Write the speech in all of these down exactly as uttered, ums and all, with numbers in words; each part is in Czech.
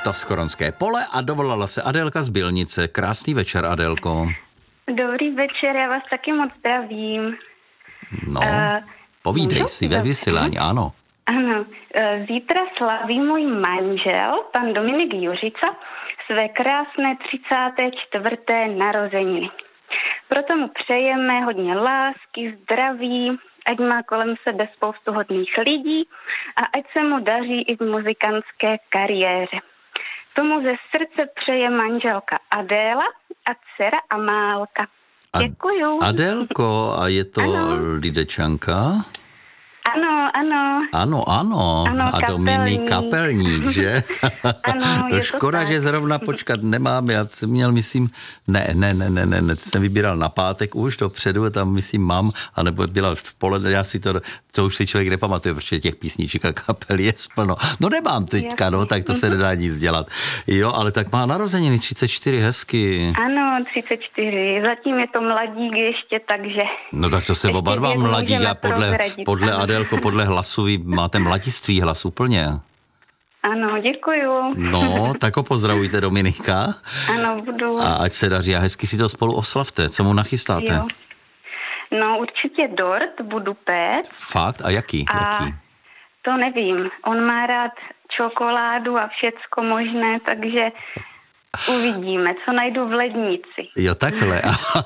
to Skoronské pole a dovolala se Adélka z Bylnice. Krásný večer, Adélko. Dobrý večer, já vás taky moc zdravím. No, uh, povídej můžu? Si ve vysílání, ano. Ano, zítra slaví můj manžel, pan Dominik Juřica, své krásné třicáté čtvrté narozeniny. Proto mu přejeme hodně lásky, zdraví, ať má kolem sebe spoustu hodných lidí a ať se mu daří i v muzikantské kariéře. Tomu ze srdce přeje manželka Adéla a dcera Amálka. Děkuju. Adélko, a je to ano. Lidečanka? Ano, ano. Ano, ano. ano a Dominik Kapelník, že? Ano, no je škoda, to že zrovna počkat nemám. Já jsem měl, myslím, ne, ne, ne, ne, ne, ne, jsem vybíral na pátek už dopředu, tam, myslím, mám, anebo byla v poledne, já si to, to už si člověk nepamatuje, protože těch písniček a kapel je splno. No nemám teďka, no, tak to se nedá nic dělat. Jo, ale tak má narozeniny třicet čtyři, hezky. Ano, třicet čtyři, zatím je to mladík ještě, takže... No tak to se oba dva mladík a podle, podle Adélko, podle hlasu, vy máte mladiství hlas úplně. Ano, děkuju. No, tak ho pozdravujte, Dominika. Ano, budu. A ať se daří a hezky si to spolu oslavte. Co mu nachystáte? Jo. No, určitě dort budu péct. Fakt? A jaký? A jaký? To nevím. On má rád čokoládu a všecko možné, takže uvidíme, co najdu v lednici. Jo, takhle.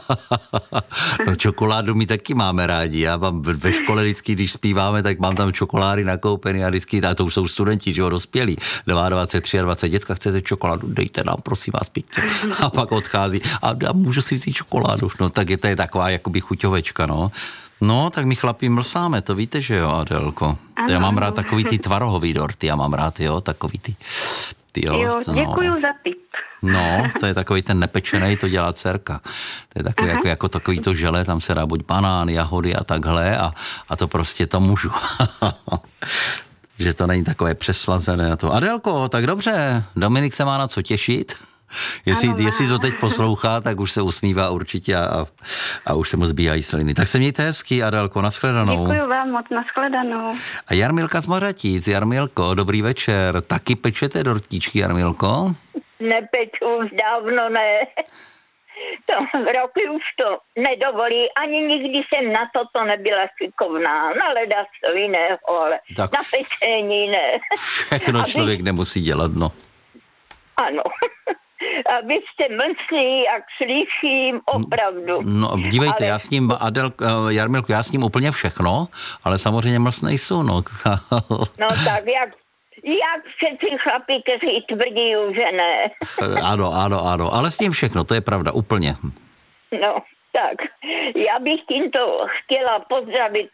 No čokoládu my taky máme rádi. Já mám ve škole vždycky, když zpíváme, tak mám tam čokolády nakoupený a vždycky, a to už jsou studenti, že jo, dospělí. dvacet dva, dvacet tři, děcka, chcete čokoládu, dejte nám, prosím vás, pěkně. A pak odchází. A, a můžu si vzít čokoládu. No tak je to je taková jakoby chuťovečka, no. No, tak my chlapí mlsáme, to víte, že jo, Adélko. Ano. Já mám rád takový ty tvarohový dorty, já mám rád, jo, takový ty. ty jo, jo, no. děkuju za tip. No, to je takový ten nepečenej, to dělá dcerka. To je takový jako, jako takový to žele, tam se dá buď banán, jahody a takhle a, a to prostě to můžu. Že to není takové přeslazené. To. Adélko, tak dobře, Dominik se má na co těšit. Jestli, ano, jestli to teď poslouchá, tak už se usmívá určitě a, a už se mu zbíhají sliny. Tak se mějte hezky, Adélko, nashledanou. Děkuju vám moc, nashledanou. A Jarmilka z Mořatic, Jarmilko, dobrý večer. Taky pečete dortíčky, Jarmilko? Nepeču, už dávno ne. To roky už to nedovolí, ani nikdy jsem na toto nebyla šikovná. Na ledaco jiného, ale tak na pečení ne. Všechno Aby... člověk nemusí dělat, no. Ano. A vy jste mlsný, jak slyším, opravdu. No, dívejte, ale... já s ním, Adel, Jarmilko, já s ním úplně všechno, ale samozřejmě mlsnej jsou, no. No tak, jak Jak všetci chlapí, kteří tvrdí, že ne. Ano, ano, ano, ale s ním všechno, to je pravda, úplně. No, tak. Já bych tímto chtěla pozdravit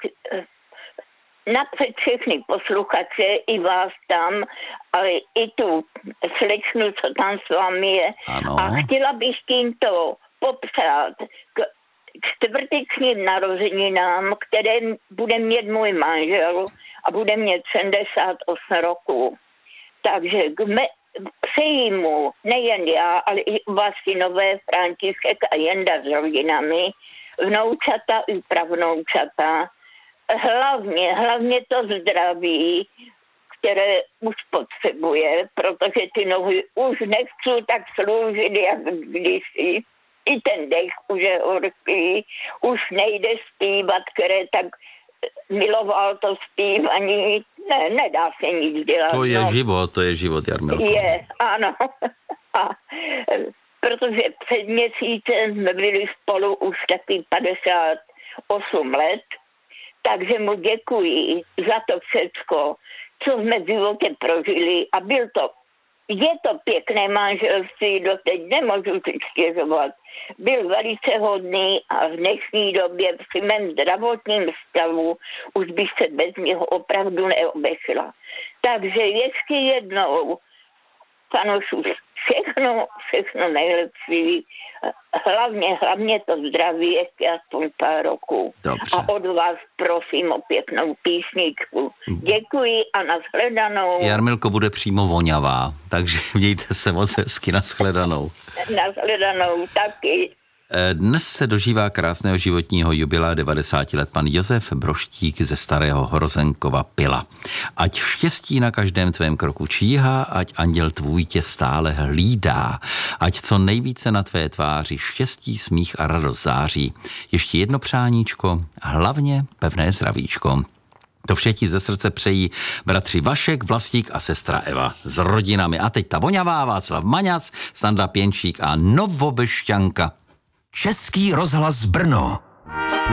napřed všechny posluchače, i vás tam, ale i tu slečnu, co tam s vámi je. Ano. A chtěla bych tímto popřát k čtvrtečním narozeninám, které bude mít můj manžel a bude mít sedmdesát osm roků. Takže me, přeji mu, nejen já, ale i vás synové František a Jenda s rodinami, vnoučata i pravnoučata, hlavně, hlavně to zdraví, které už potřebuje, protože ty nohy už nechcou tak sloužit, jak kdysi. I ten dech už je horký, už nejde zpívat, které tak miloval to zpívaní. Ne, nedá se nic dělat. To je no. život, to je život, Jarmilko. Je, ano. A, protože před měsícem jsme byli spolu už taky padesát osm let, takže mu děkuji za to všecko, co jsme v životě prožili a byl to Je to pěkné manželství, doteď nemůžu si stěžovat. Byl velice hodný a v dnešní době při mém zdravotním stavu už bych se bez něho opravdu neobešla. Takže ještě jednou, panošu, všechno, všechno nejlepší. Hlavně, hlavně to zdraví ještě aspoň pár roků. Dobře. A od vás prosím o pěknou písničku. Děkuji a nashledanou. Jarmilko bude přímo voňavá, takže mějte se moc hezky, nashledanou. Nashledanou taky. Dnes se dožívá krásného životního jubilea devadesát let pan Josef Broštík ze Starého Hrozenkova Pila. Ať štěstí na každém tvém kroku číhá, ať anděl tvůj tě stále hlídá, ať co nejvíce na tvé tváři štěstí, smích a radost září. Ještě jedno přáníčko, hlavně pevné zdravíčko. To vše ti ze srdce přejí bratři Vašek, Vlastík a sestra Eva s rodinami. A teď ta voňavá, Václav Maňac, Standa Pěnčík a Novovešťanka. Český rozhlas Brno.